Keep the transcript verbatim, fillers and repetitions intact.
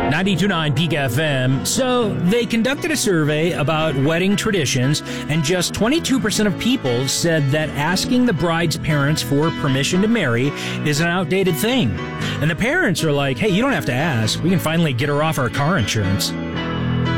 ninety-two point nine Peak F M. So they conducted a survey about wedding traditions, and just twenty-two percent of people said that asking the bride's parents for permission to marry is an outdated thing. And the parents are like, hey, you don't have to ask. We can finally get her off our car insurance.